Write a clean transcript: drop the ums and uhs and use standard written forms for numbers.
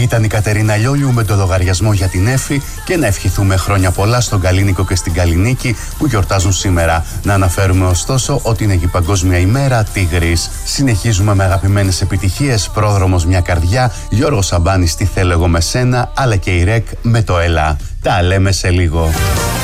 Ήταν η Κατερίνα Λιόλιου με το λογαριασμό για την Έφη και να ευχηθούμε χρόνια πολλά στον Καλίνικο και στην Καλλινίκη που γιορτάζουν σήμερα. Να αναφέρουμε ωστόσο ότι είναι και η Παγκόσμια ημέρα Τίγρης. Συνεχίζουμε με αγαπημένες επιτυχίες, Πρόδρομος μια καρδιά, Γιώργος Σαμπάνης Τι θέλω εγώ με σένα, αλλά και η ΡΕΚ με το Έλα. Τα λέμε σε λίγο.